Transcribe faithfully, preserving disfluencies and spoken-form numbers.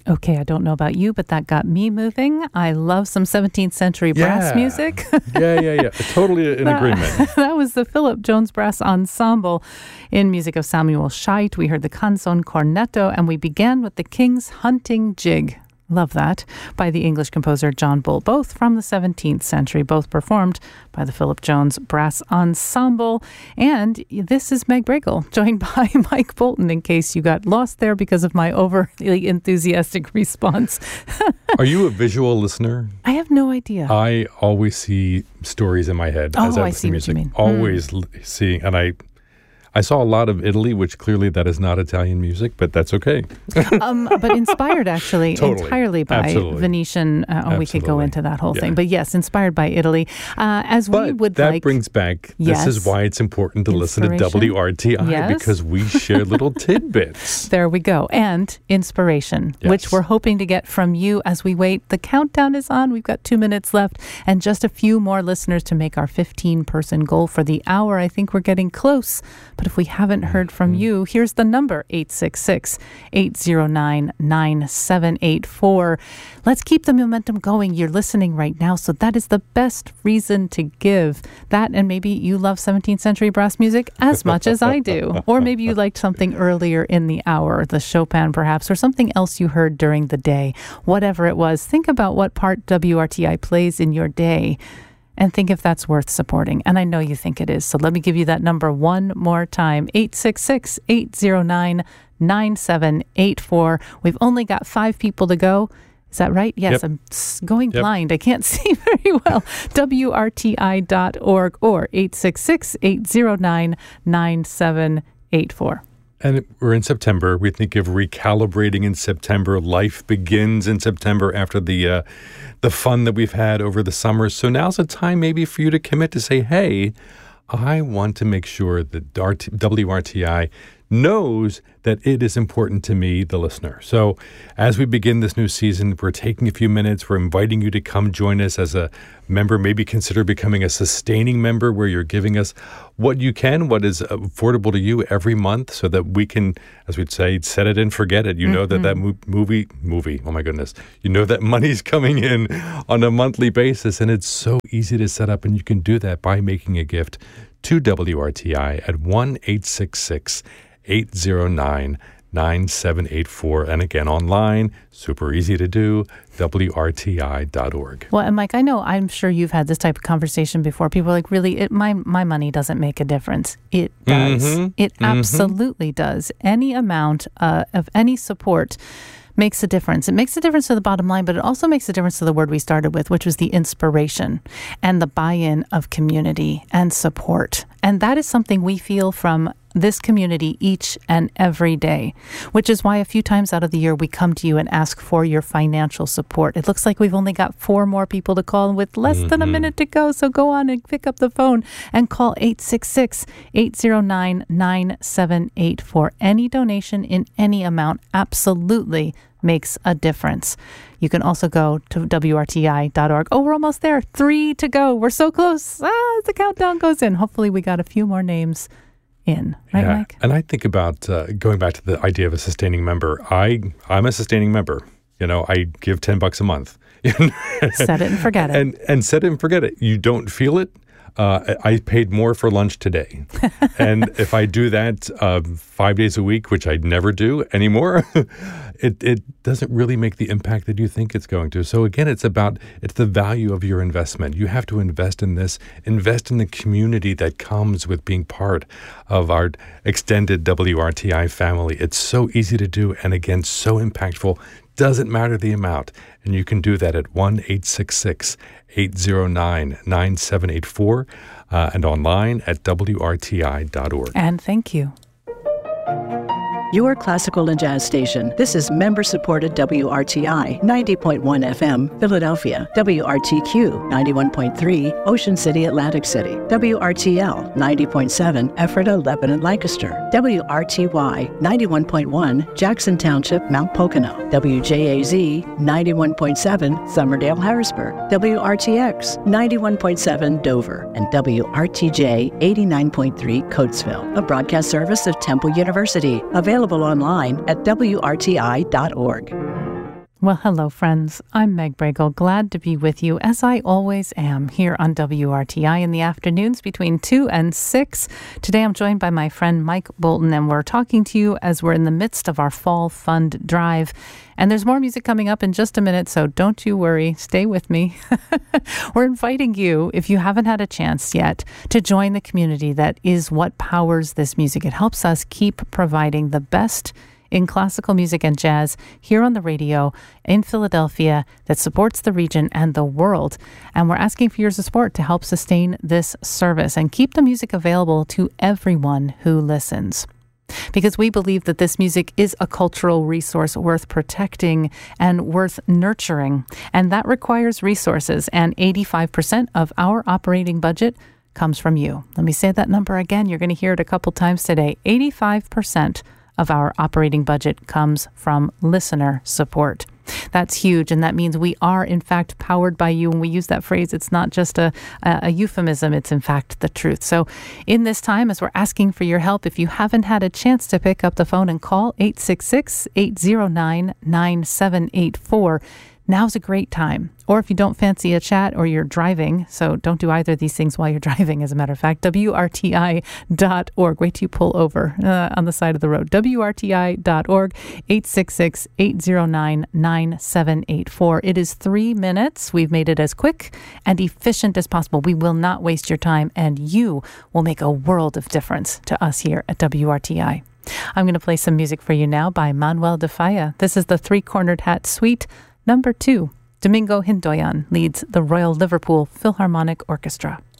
Okay, I don't know about you, but that got me moving. I love some seventeenth century brass Yeah. music. yeah, yeah, yeah. Totally in that, agreement. That was the Philip Jones Brass Ensemble in music of Samuel Scheidt. We heard the Canzon Cornetto, and we began with the King's Hunting Jig. Love that, by the English composer John Bull, both from the seventeenth century, both performed by the Philip Jones Brass Ensemble. And this is Meg Bregel, joined by Mike Bolton, in case you got lost there because of my overly enthusiastic response. Are you a visual listener? I have no idea. I always see stories in my head Oh, as I I listen see to what you music. mean. Always mm. seeing, and I I saw a lot of Italy, which clearly that is not Italian music, but that's okay. um, but inspired actually totally. entirely by Absolutely. Venetian. Uh, oh, Absolutely. we could go into that whole yeah. thing. But yes, inspired by Italy. Uh, as but we would that like. brings back, yes. this is why it's important to listen to Inspiration. W R T I, yes. because we share little tidbits. There we go. And inspiration, yes. which we're hoping to get from you as we wait. The countdown is on. We've got two minutes left and just a few more listeners to make our fifteen-person goal for the hour. I think we're getting close. But if we haven't heard from you, here's the number, eight six six, eight zero nine, nine seven eight four. Let's keep the momentum going. You're listening right now, so that is the best reason to give. That, and maybe you love seventeenth century brass music as much as I do. Or maybe you liked something earlier in the hour, the Chopin perhaps, or something else you heard during the day. Whatever it was, think about what part W R T I plays in your day and think if that's worth supporting. And I know you think it is. So let me give you that number one more time, eight six six, eight zero nine, nine seven eight four. We've only got five people to go. Is that right? Yes, yep. I'm going yep. blind. I can't see very well. W R T I dot org or eight six six, eight zero nine, nine seven eight four. And we're in September. We think of recalibrating in September. Life begins in September after the uh, the fun that we've had over the summer. So now's a time maybe for you to commit to say, hey, I want to make sure that W R T I knows that it is important to me, the listener. So as we begin this new season, we're taking a few minutes. We're inviting you to come join us as a member. Maybe consider becoming a sustaining member where you're giving us what you can, what is affordable to you every month so that we can, as we'd say, set it and forget it. You know mm-hmm. that that mo- movie, movie, oh my goodness, you know that money's coming in on a monthly basis, and it's so easy to set up, and you can do that by making a gift to W R T I at one eight six six, eight zero nine, nine seven eight four. And again, online, super easy to do, W R T I dot org. Well, and Mike, I know, I'm sure you've had this type of conversation before. People are like, really, it, my, my money doesn't make a difference. It does. Mm-hmm. It mm-hmm. absolutely does. Any amount uh, of any support makes a difference. It makes a difference to the bottom line, but it also makes a difference to the word we started with, which was the inspiration and the buy-in of community and support. And that is something we feel from this community each and every day, which is why a few times out of the year we come to you and ask for your financial support. It looks like we've only got four more people to call with less mm-hmm. than a minute to go. So go on and pick up the phone and call eight six six, eight zero nine, nine seven eight four. Any donation in any amount absolutely makes a difference. You can also go to W R T I dot org. Oh, we're almost there. Three to go. We're so close. Ah, the countdown goes in. Hopefully we got a few more names in. Right, yeah. Mike? And I think about uh, going back to the idea of a sustaining member. I, I'm a sustaining member. You know, I give ten bucks a month. Set it and forget it. And, and set it and forget it. You don't feel it. Uh, I paid more for lunch today. And if I do that uh, five days a week, which I never do anymore, it, it doesn't really make the impact that you think it's going to. So again, it's about, it's the value of your investment. You have to invest in this, invest in the community that comes with being part of our extended W R T I family. It's so easy to do, and again, so impactful. Doesn't matter the amount. And you can do that at one eight six six, eight zero nine, nine seven eight four uh, and online at W R T I dot org. And thank you. Your classical and jazz station. This is member-supported W R T I, ninety point one F M, Philadelphia. W R T Q, ninety-one point three, Ocean City, Atlantic City. W R T L, ninety point seven, Ephrata, Lebanon, Lancaster. W R T Y, ninety-one point one, Jackson Township, Mount Pocono. W J A Z, ninety-one point seven, Somerdale, Harrisburg. W R T X, ninety-one point seven, Dover. And W R T J, eighty-nine point three, Coatesville. A broadcast service of Temple University. Available online at W R T I dot org. Well, hello, friends. I'm Meg Bregel. Glad to be with you, as I always am, here on W R T I in the afternoons between two and six. Today, I'm joined by my friend Mike Bolton, and we're talking to you as we're in the midst of our Fall Fund Drive. And there's more music coming up in just a minute, so don't you worry. Stay with me. We're inviting you, if you haven't had a chance yet, to join the community that is what powers this music. It helps us keep providing the best in classical music and jazz here on the radio in Philadelphia that supports the region and the world. And we're asking for your support to help sustain this service and keep the music available to everyone who listens. Because we believe that this music is a cultural resource worth protecting and worth nurturing. And that requires resources. And eighty-five percent of our operating budget comes from you. Let me say that number again. You're going to hear it a couple times today. eighty-five percent of our operating budget comes from listener support. That's huge, and that means we are, in fact, powered by you. When we use that phrase, it's not just a, a, a euphemism. It's, in fact, the truth. So in this time, as we're asking for your help, if you haven't had a chance to pick up the phone and call eight six six, eight zero nine, nine seven eight four, now's a great time. Or if you don't fancy a chat or you're driving, so don't do either of these things while you're driving, as a matter of fact, W R T I dot org. Wait till you pull over uh, on the side of the road. W R T I dot org, eight six six, eight zero nine, nine seven eight four. It is three minutes. We've made it as quick and efficient as possible. We will not waste your time, and you will make a world of difference to us here at W R T I. I'm going to play some music for you now by Manuel de Falla. This is the Three-Cornered Hat Suite Number two. Domingo Hindoyan leads the Royal Liverpool Philharmonic Orchestra.